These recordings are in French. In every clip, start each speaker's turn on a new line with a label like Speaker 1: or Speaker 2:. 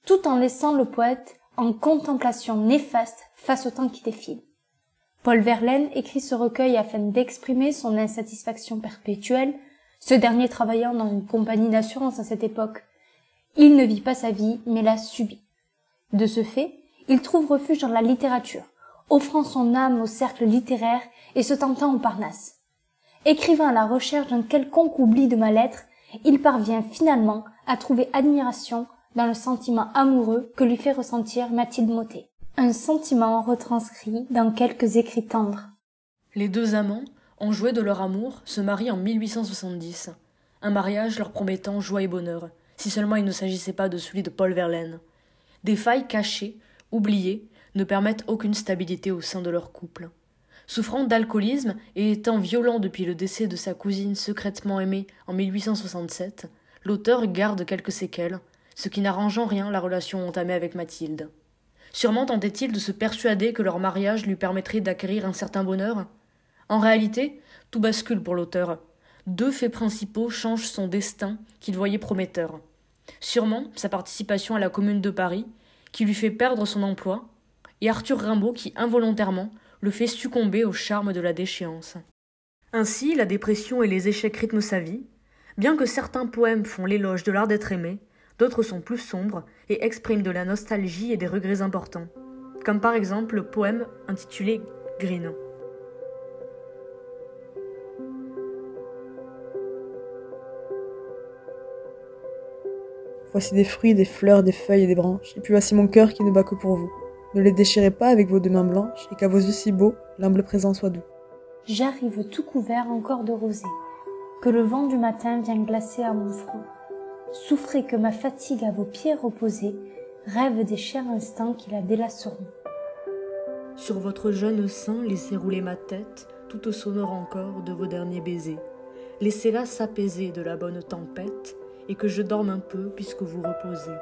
Speaker 1: tout en laissant le poète en contemplation néfaste face au temps qui défile. Paul Verlaine écrit ce recueil afin d'exprimer son insatisfaction perpétuelle, ce dernier travaillant dans une compagnie d'assurance à cette époque. Il ne vit pas sa vie, mais la subit. De ce fait, il trouve refuge dans la littérature, offrant son âme au cercle littéraire et se tentant au Parnasse. Écrivant à la recherche d'un quelconque oubli de mal-être, il parvient finalement à trouver admiration dans le sentiment amoureux que lui fait ressentir Mathilde Mottet. Un sentiment retranscrit dans quelques écrits tendres.
Speaker 2: Les deux amants, enjoués de leur amour, se marient en 1870. Un mariage leur promettant joie et bonheur, si seulement il ne s'agissait pas de celui de Paul Verlaine. Des failles cachées, oubliées, ne permettent aucune stabilité au sein de leur couple. Souffrant d'alcoolisme et étant violent depuis le décès de sa cousine secrètement aimée en 1867, l'auteur garde quelques séquelles, ce qui n'arrange en rien la relation entamée avec Mathilde. Sûrement tentait-il de se persuader que leur mariage lui permettrait d'acquérir un certain bonheur. En réalité, tout bascule pour l'auteur. Deux faits principaux changent son destin qu'il voyait prometteur. Sûrement sa participation à la Commune de Paris, qui lui fait perdre son emploi, et Arthur Rimbaud qui, involontairement, le fait succomber au charme de la déchéance. Ainsi, la dépression et les échecs rythment sa vie. Bien que certains poèmes font l'éloge de l'art d'être aimé, d'autres sont plus sombres et expriment de la nostalgie et des regrets importants, comme par exemple le poème intitulé « Green ».
Speaker 3: Voici des fruits, des fleurs, des feuilles et des branches, et puis voici mon cœur qui ne bat que pour vous. Ne les déchirez pas avec vos deux mains blanches, et qu'à vos yeux si beaux, l'humble présent soit doux.
Speaker 1: J'arrive tout couvert encore de rosée, que le vent du matin vient glacer à mon front. Souffrez que ma fatigue à vos pieds reposés rêve des chers instants qui la délaceront.
Speaker 2: Sur votre jeune sein, laissez rouler ma tête, toute sonore encore de vos derniers baisers. Laissez-la s'apaiser de la bonne tempête, et que je dorme un peu puisque vous reposez.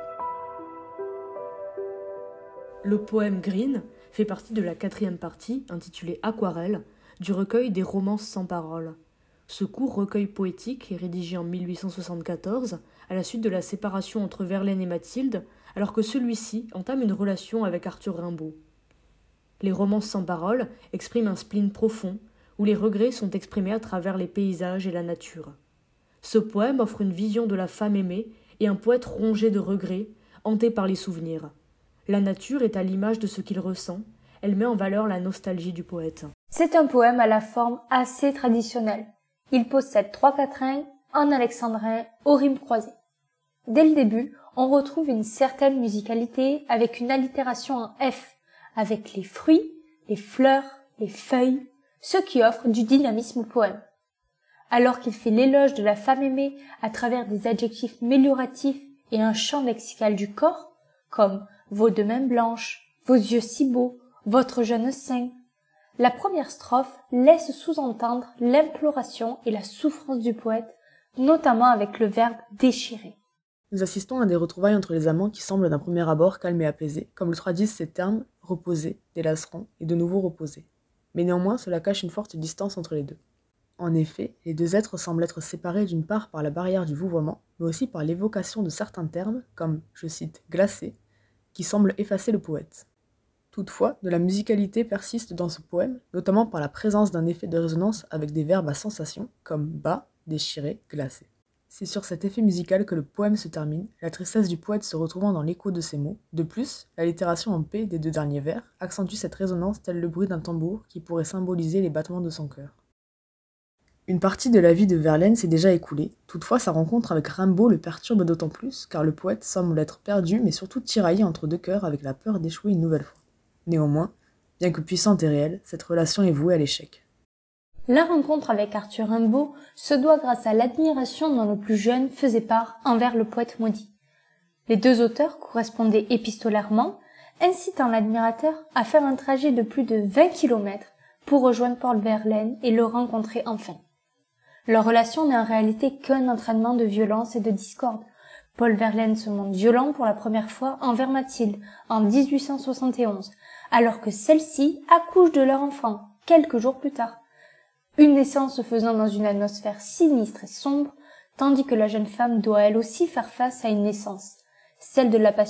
Speaker 2: Le poème Green fait partie de la 4e partie, intitulée Aquarelle, du recueil des romances sans paroles. Ce court recueil poétique est rédigé en 1874, à la suite de la séparation entre Verlaine et Mathilde, alors que celui-ci entame une relation avec Arthur Rimbaud. Les romances sans paroles expriment un spleen profond, où les regrets sont exprimés à travers les paysages et la nature. Ce poème offre une vision de la femme aimée et un poète rongé de regrets, hanté par les souvenirs. La nature est à l'image de ce qu'il ressent, elle met en valeur la nostalgie du poète.
Speaker 1: C'est un poème à la forme assez traditionnelle. Il possède 3 quatrains en alexandrin aux rimes croisées. Dès le début, on retrouve une certaine musicalité avec une allitération en F, avec les fruits, les fleurs, les feuilles, ce qui offre du dynamisme au poème. Alors qu'il fait l'éloge de la femme aimée à travers des adjectifs mélioratifs et un champ lexical du corps, comme vos deux mains blanches, vos yeux si beaux, votre jeune sein, la première strophe laisse sous-entendre l'imploration et la souffrance du poète, notamment avec le verbe déchirer.
Speaker 3: Nous assistons à des retrouvailles entre les amants qui semblent d'un premier abord calmes et apaisés, comme le traduisent ces termes « reposer »,« délaceront » et « de nouveau reposer ». Mais néanmoins, cela cache une forte distance entre les deux. En effet, les deux êtres semblent être séparés d'une part par la barrière du vouvoiement, mais aussi par l'évocation de certains termes, comme, je cite, « glacé », qui semblent effacer le poète. Toutefois, de la musicalité persiste dans ce poème, notamment par la présence d'un effet de résonance avec des verbes à sensation, comme bat, déchirer, glacer. C'est sur cet effet musical que le poème se termine, la tristesse du poète se retrouvant dans l'écho de ses mots. De plus, l'allitération en P des deux derniers vers accentue cette résonance tel le bruit d'un tambour qui pourrait symboliser les battements de son cœur. Une partie de la vie de Verlaine s'est déjà écoulée, toutefois sa rencontre avec Rimbaud le perturbe d'autant plus, car le poète semble être perdu mais surtout tiraillé entre deux cœurs avec la peur d'échouer une nouvelle fois. Néanmoins, bien que puissante et réelle, cette relation est vouée à l'échec.
Speaker 1: La rencontre avec Arthur Rimbaud se doit grâce à l'admiration dont le plus jeune faisait part envers le poète maudit. Les deux auteurs correspondaient épistolairement, incitant l'admirateur à faire un trajet de plus de 20 km pour rejoindre Paul Verlaine et le rencontrer enfin. Leur relation n'est en réalité qu'un entraînement de violence et de discorde. Paul Verlaine se montre violent pour la première fois envers Mathilde en 1871, alors que celle-ci accouche de leur enfant quelques jours plus tard. Une naissance se faisant dans une atmosphère sinistre et sombre, tandis que la jeune femme doit elle aussi faire face à une naissance, celle de la passion